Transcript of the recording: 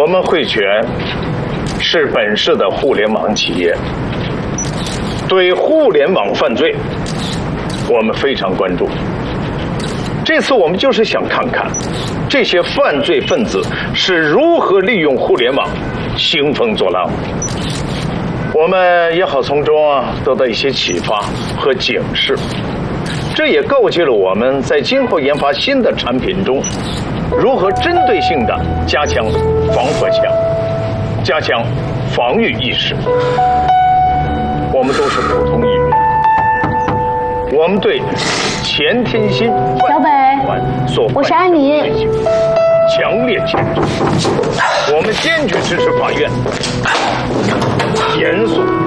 们汇泉是本市的互联网企业，对互联网犯罪我们非常关注。这次我们就是想看看这些犯罪分子是如何利用互联网兴风作浪，我们也好从中得到一些启发和警示。这也构建了我们在今后研发新的产品中，如何针对性地加强防火墙，加强防御意识。我们都是普通一员，我们对钱天心小北，我是安妮， 强烈谴责。我们坚决支持法院严肃